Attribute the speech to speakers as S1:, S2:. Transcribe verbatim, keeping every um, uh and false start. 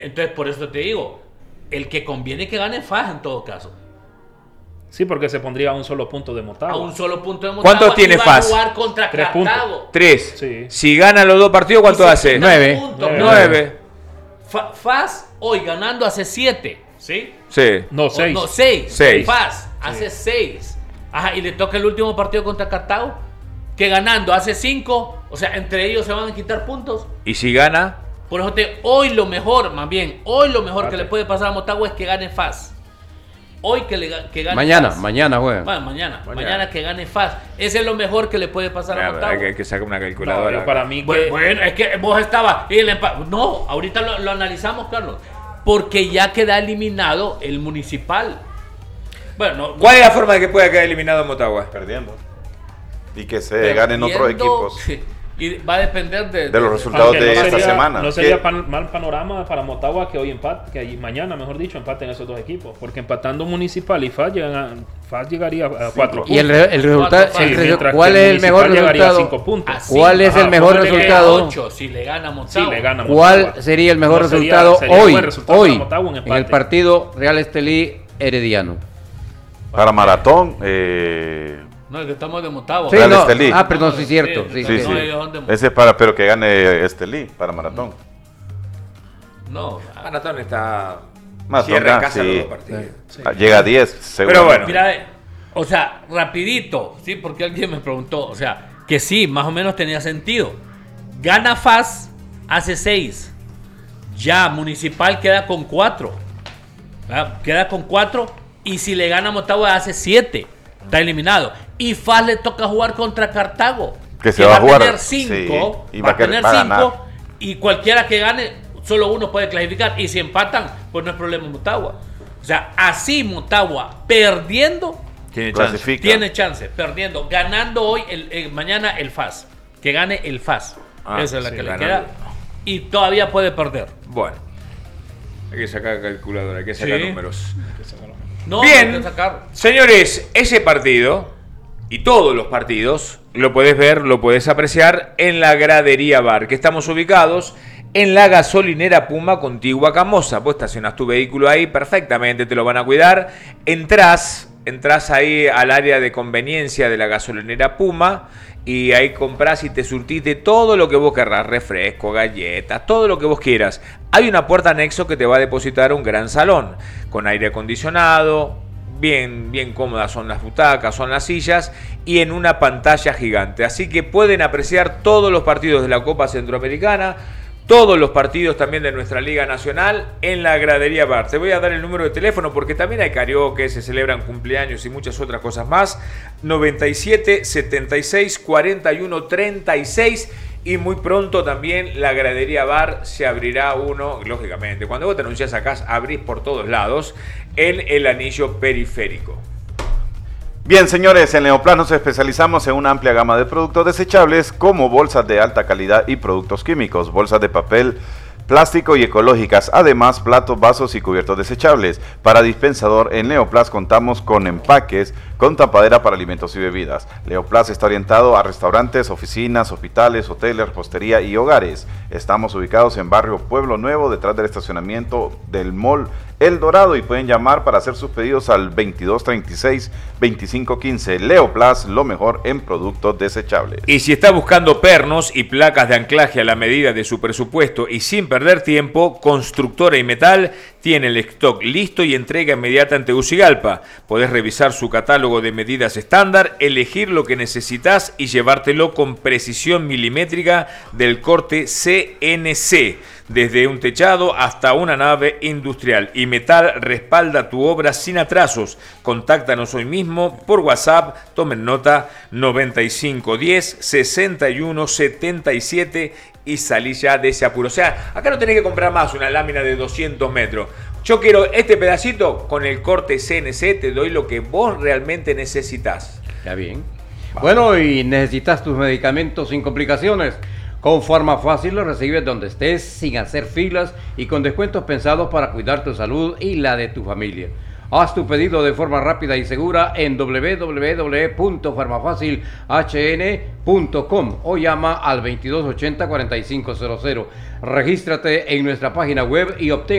S1: Entonces, por eso te digo, el que conviene que gane F A S en todo caso.
S2: Sí, porque se pondría a un solo punto de Motagua.
S1: A un solo punto de Motagua.
S3: ¿Cuánto tiene
S1: F
S3: F A
S1: A
S3: S?
S1: S? Jugar contra
S2: Tres
S1: Cartago.
S2: puntos.
S3: Tres.
S2: Sí.
S3: Si gana los dos partidos, ¿cuánto hace?
S4: Nueve.
S2: Nueve.
S3: Nueve.
S1: F A S hoy ganando hace siete, ¿sí?
S3: Sí.
S2: No,
S1: O-
S2: seis.
S1: No, seis.
S3: Seis.
S1: F A S hace seis. Ajá, y le toca el último partido contra Cartago, que ganando hace cinco. O sea, entre ellos se van a quitar puntos.
S3: Y si gana,
S1: Por eso te, hoy lo mejor, más bien, hoy lo mejor
S2: Espérate.
S1: que le puede pasar a Motagua es que gane F A S. Hoy que, le, ga- que gane
S4: Mañana,
S1: F A S.
S4: mañana juegan.
S1: Bueno, mañana, mañana.
S3: Mañana.
S1: que gane F A S. Ese es lo mejor que le puede pasar a
S3: mira,
S1: Motagua.
S3: hay que, hay que sacar una
S2: No,
S3: calculadora.
S2: yo para mí
S1: Bueno,
S2: que...
S1: bueno, es que vos estabas. Y el empa- no, ahorita lo, lo analizamos, Carlos. Porque ya queda eliminado el municipal. Bueno, no, no-
S3: ¿Cuál es la forma de que pueda quedar eliminado Motagua?
S5: Perdiendo. Y que se ganen otros
S1: perdiendo,
S5: equipos.
S1: Y va a depender de,
S5: De los
S1: de-
S5: resultados
S2: Aunque
S5: de
S2: no
S5: esta
S2: sería,
S5: semana.
S2: No sería
S5: ¿Qué?
S2: pan- mal panorama para Motagua que hoy empate, que ahí mañana, mejor dicho, empaten esos dos equipos. Porque empatando Municipal y F A S, llegan a, F A S llegaría a cuatro
S4: Y el,
S2: puntos.
S4: re- el resultado,
S1: Cuatro,
S4: el
S2: Sí,
S4: re-
S2: mientras
S4: ¿cuál
S2: que
S4: es el mejor
S2: Municipal llegaría a
S4: resultado?
S2: cinco puntos.
S1: Así.
S4: ¿Cuál es
S2: Ajá,
S4: el mejor
S2: póngale que
S4: resultado?
S1: ocho, si le gana
S2: Sí,
S1: Motagua.
S2: le gana
S4: ¿Cuál
S2: Motagua.
S4: sería el mejor
S2: No sería-
S4: resultado
S2: sería
S4: hoy?
S2: buen resultado
S4: Hoy,
S2: para Motagua, un
S4: en
S2: empate.
S4: el partido Real Estelí Herediano.
S5: Para Maratón, eh,
S1: No, es que estamos de Motagua.
S4: Sí,
S5: Real
S4: no.
S5: Estelí.
S4: Ah, perdón, sí, cierto.
S1: Sí,
S4: Sí,
S5: sí,
S4: sí.
S5: sí.
S1: no, ellos son de-
S5: Ese es para, pero que gane Estelí para Maratón.
S1: No,
S3: Maratón está...
S5: Maratón,
S3: cierra en
S5: ah,
S3: casa
S5: sí.
S3: los dos partidos.
S5: Ah, Llega a diez, seguro.
S3: Pero bueno.
S1: mira, eh, o sea, rapidito, sí, porque alguien me preguntó, o sea, que sí, más o menos tenía sentido. Gana F A S, hace seis. Ya, Municipal queda con cuatro. ¿verdad? Queda con cuatro. Y si le gana Motagua, hace siete. Está eliminado. Y F A S le toca jugar contra Cartago.
S5: Que se va a jugar,
S1: tener
S5: sí,
S1: cinco.
S5: y
S1: va
S5: va
S1: a
S5: a querer-
S1: tener
S5: va a
S1: cinco.
S5: ganar.
S1: Y cualquiera que gane, solo uno puede clasificar. Y si empatan, pues no es problema Motagua. O sea, así Motagua perdiendo
S3: Tiene chance.
S5: Clasifica.
S1: tiene chance, perdiendo, ganando hoy, el, el- mañana el F A S, que gane el F A S.
S3: Ah,
S1: Esa es la
S3: sí,
S1: que le
S3: ganando.
S1: queda. Y todavía puede perder.
S3: Bueno. Hay que sacar calculadora, hay que sacar
S1: Sí.
S3: números.
S1: No,
S3: Bien,
S1: hay que sacar.
S3: señores, ese partido y todos los partidos lo puedes ver, lo puedes apreciar en la Gradería Bar, que estamos ubicados en la gasolinera Puma contigua a Camosa. Vos estacionas tu vehículo ahí perfectamente, te lo van a cuidar. Entrás, entrás ahí al área de conveniencia de la gasolinera Puma y ahí comprás y te surtís de todo lo que vos querrás, refresco, galletas, todo lo que vos quieras. Hay una puerta anexo que te va a depositar un gran salón con aire acondicionado, bien, bien cómodas son las butacas, son las sillas y en una pantalla gigante. Así que pueden apreciar todos los partidos de la Copa Centroamericana, todos los partidos también de nuestra Liga Nacional en la Gradería Bar. Te voy a dar el número de teléfono porque también hay karaoke, se celebran cumpleaños y muchas otras cosas más. noventa y siete, setenta y seis, cuarenta y uno, treinta y seis. Y muy pronto también la Gradería Bar se abrirá uno, lógicamente, cuando vos te anunciás acá, abrís por todos lados, en el anillo periférico.
S5: Bien, señores, en Neoplas nos especializamos en una amplia gama de productos desechables como bolsas de alta calidad y productos químicos, bolsas de papel, plástico y ecológicas, además platos, vasos y cubiertos desechables. Para dispensador, en Neoplas contamos con empaques con tapadera para alimentos y bebidas. Neoplas está orientado a restaurantes, oficinas, hospitales, hoteles, repostería y hogares. Estamos ubicados en barrio Pueblo Nuevo, detrás del estacionamiento del Mall El Dorado, y pueden llamar para hacer sus pedidos al veintidós treinta y seis, veinticinco quince. Neoplas, lo mejor en productos desechables.
S3: Y si está buscando pernos y placas de anclaje a la medida de su presupuesto y sin perder tiempo, Constructora y Metal tiene el stock listo y entrega inmediata en Tegucigalpa. Podés revisar su catálogo de medidas estándar, elegir lo que necesitas y llevártelo con precisión milimétrica del corte C N C, desde un techado hasta una nave industrial. Y Metal respalda tu obra sin atrasos. Contáctanos hoy mismo por WhatsApp, tomen nota, noventa y cinco diez, sesenta y uno setenta y siete y salí ya de ese apuro. O sea, acá no tenés que comprar más una lámina de doscientos metros. Yo quiero este pedacito con el corte C N C, te doy lo que vos realmente necesitas.
S4: Está bien. Bueno, y necesitas tus medicamentos sin complicaciones. Con Farmafácil lo recibes donde estés, sin hacer filas y con descuentos pensados para cuidar tu salud y la de tu familia. Haz tu pedido de forma rápida y segura en doble u doble u doble u punto farmafacil h n punto com o llama al veintidós ochenta, cuarenta y cinco cero cero. Regístrate en nuestra página web y obtén